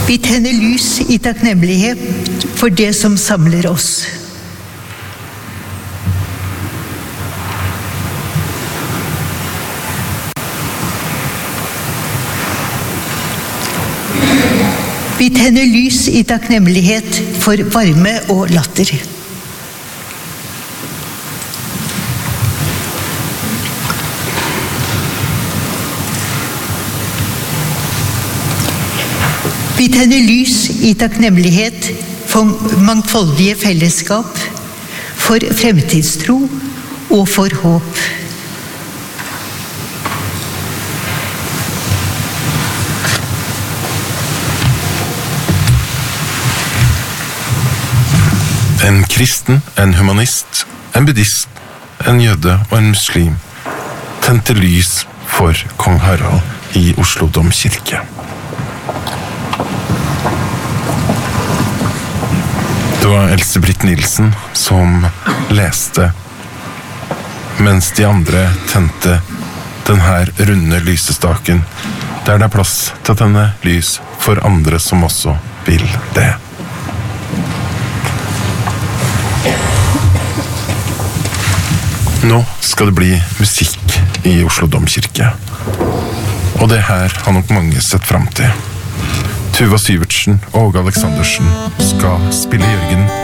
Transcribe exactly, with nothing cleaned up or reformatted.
Vi tenner lys i takknemlighet for det som samler oss. Vi tenner lys i takknemlighet for varme og latter. Vi tenner lys i takknemlighet for mangfoldige fellesskap, for fremtidstro og for håp. En kristen, en humanist, en buddhist, en jøde og en muslim tente lys for kong Harald i Oslo domkirke. Det var Else Britt Nilsen som leste, mens de andre tente den her runde lysestaken, der det er plass til å tenne lys for andre som også vil det. Nå skal det bli musikk i Oslo domkirke, og det her har nok mange sett frem til. Tuva Syvertsen og Åge Aleksandersen skal spille Jørgen